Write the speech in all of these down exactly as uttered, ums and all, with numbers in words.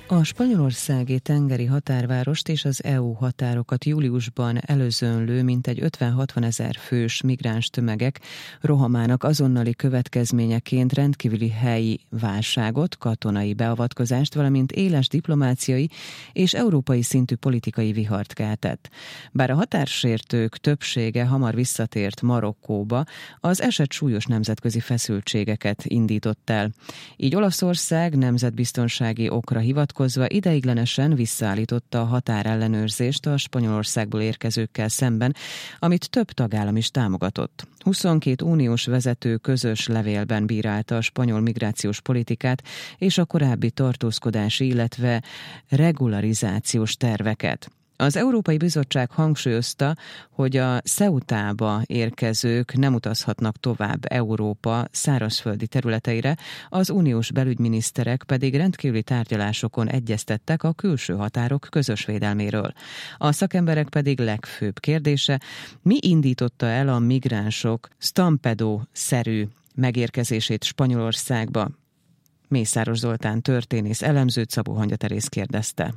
A spanyolországi tengeri határvárost és az é u határokat júliusban előzönlő mintegy ötven-hatvan ezer fős migráns tömegek rohamának azonnali következményeként rendkívüli helyi válságot, katonai beavatkozást, valamint éles diplomáciai és európai szintű politikai vihart keltett. Bár a határsértők többsége hamar visszatért Marokkóba, az eset súlyos nemzetközi feszültségeket indított el. Így Olaszország nemzetbiztonsági okra hivatkozva ideiglenesen visszaállította a határellenőrzést a Spanyolországból érkezőkkel szemben, amit több tagállam is támogatott. huszonkét uniós vezető közös levélben bírálta a spanyol migrációs politikát és a korábbi tartózkodási, illetve regularizációs terveket. Az Európai Bizottság hangsúlyozta, hogy a Ceutába érkezők nem utazhatnak tovább Európa szárazföldi területeire, az uniós belügyminiszterek pedig rendkívüli tárgyalásokon egyeztettek a külső határok közös védelméről. A szakemberek pedig legfőbb kérdése, mi indította el a migránsok Stampedó-szerű megérkezését Spanyolországba? Mészáros Zoltán történész elemzőt Szabó Hangya Teréz kérdezte.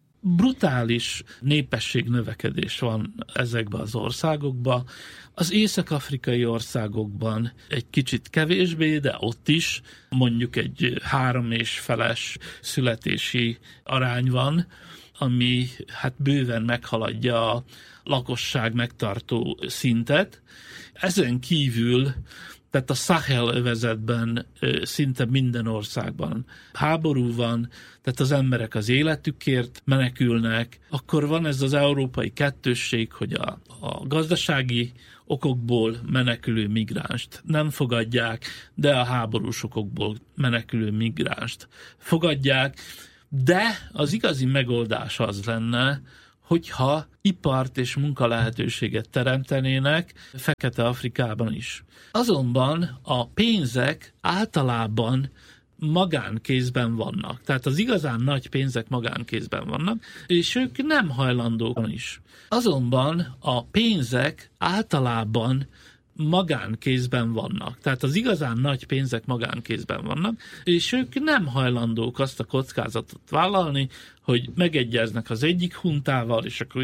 Brutális népességnövekedés van ezekben az országokban. Az észak-afrikai országokban egy kicsit kevésbé, de ott is mondjuk egy három és feles születési arány van, ami hát bőven meghaladja a lakosság megtartó szintet. Ezen kívül tehát a Sahel övezetben szinte minden országban háború van, tehát az emberek az életükért menekülnek. Akkor van ez az európai kettősség, hogy a, a gazdasági okokból menekülő migránst nem fogadják, de a háborús okokból menekülő migránst fogadják. De az igazi megoldás az lenne, hogyha ipart és munkalehetőséget teremtenének Fekete-Afrikában is. Azonban a pénzek általában magánkézben vannak. Tehát az igazán nagy pénzek magánkézben vannak, és ők nem hajlandók is. Azonban a pénzek általában magánkézben vannak. Tehát az igazán nagy pénzek magánkézben vannak, és ők nem hajlandók azt a kockázatot vállalni, hogy megegyeznek az egyik huntával, és akkor